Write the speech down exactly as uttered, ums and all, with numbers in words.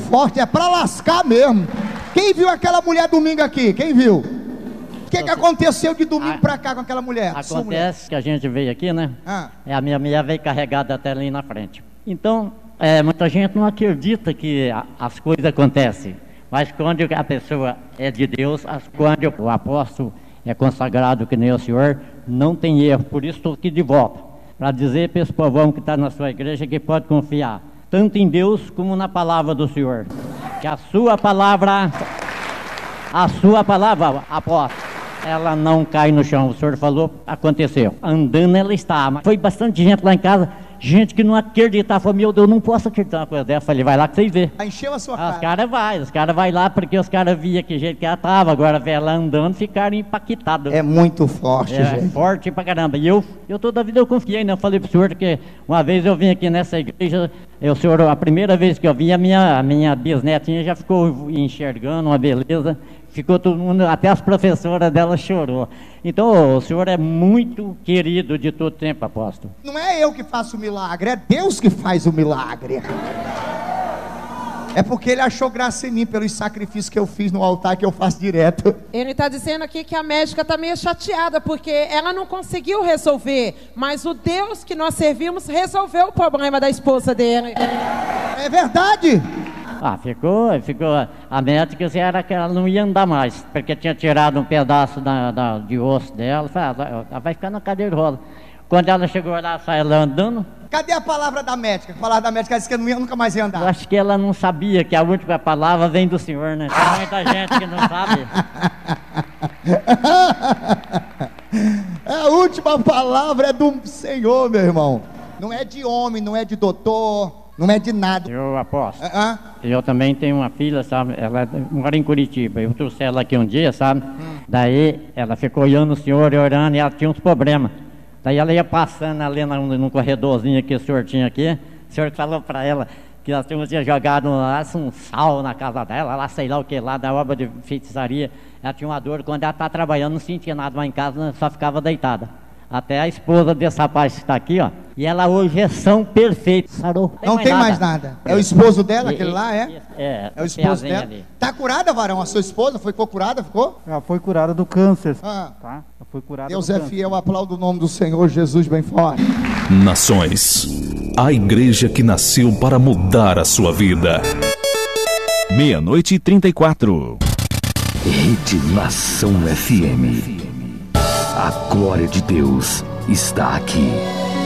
forte, é pra lascar mesmo. Quem viu aquela mulher domingo aqui? Quem viu? O que, que aconteceu de domingo a, pra cá com aquela mulher? Acontece mulher? que a gente veio aqui, né? Ah. É, a minha mulher veio carregada até ali na frente. Então, é, muita gente não acredita que a, as coisas acontecem. Mas quando a pessoa é de Deus, as, quando o apóstolo é consagrado que nem o senhor, não tem erro. Por isso estou aqui de volta, para dizer para esse povão que está na sua igreja que pode confiar, tanto em Deus como na palavra do senhor. Que a sua palavra, a sua palavra, apóstolo, ela não cai no chão. O senhor falou, aconteceu. Andando ela está. Mas foi bastante gente lá em casa, gente que não acreditava. Falou, meu Deus, não posso acreditar uma coisa dessa. Falei, vai lá que vocês vê. Encheu a sua ah, cara. Os caras vai, os caras vai lá porque os caras viam que jeito que ela estava. Agora vê ela andando, ficaram impactados. É muito forte, é, gente. É forte pra caramba. E eu, eu toda a vida eu confiei, né? Eu falei pro senhor que uma vez eu vim aqui nessa igreja, eu, senhor, a primeira vez que eu vim, a minha, a minha bisnetinha já ficou enxergando uma beleza. Ficou todo mundo, até as professoras dela chorou. Então o senhor é muito querido de todo tempo, apóstolo. Não é eu que faço o milagre, é Deus que faz o milagre. É porque ele achou graça em mim pelos sacrifícios que eu fiz no altar, que eu faço direto. Ele está dizendo aqui que a médica está meio chateada, porque ela não conseguiu resolver, mas o Deus que nós servimos resolveu o problema da esposa dele. É verdade. Ah, ficou, ficou, a médica era que ela não ia andar mais, porque tinha tirado um pedaço da, da, de osso dela, falei, ah, ela vai ficar na cadeira de roda. Quando ela chegou lá, saiu lá andando. Cadê a palavra da médica? A palavra da médica disse que eu não ia, nunca mais ia andar. Eu acho que ela não sabia que a última palavra vem do senhor, né? Tem muita gente que não sabe. A última palavra é do Senhor, meu irmão. Não é de homem, não é de doutor. Não é de nada. Eu aposto. Uh -uh. Eu também tenho uma filha, sabe? Ela mora em Curitiba. Eu trouxe ela aqui um dia, sabe? Hum. Daí ela ficou olhando o senhor e orando e ela tinha uns problemas. Daí ela ia passando ali no, no corredorzinho que o senhor tinha aqui. O senhor falou para ela que nós tínhamos jogado lá, um sal na casa dela, lá sei lá o que, lá da obra de feitiçaria. Ela tinha uma dor. Quando ela está trabalhando, não sentia nada lá em casa, só ficava deitada. Até a esposa desse rapaz que está aqui, ó. E ela hoje é são perfeita. Sarou. Não tem mais nada. É o esposo dela, aquele lá, é? É. É o esposo dela. Ali. Tá curada, varão? A sua esposa ficou curada, ficou? Ela foi curada do câncer. Ah. Tá? Ela foi curada Deus do é câncer. fiel, aplaudo o nome do Senhor Jesus bem forte. Nações. A igreja que nasceu para mudar a sua vida. Meia-noite e trinta e quatro. Rede Nação F M. A glória de Deus está aqui.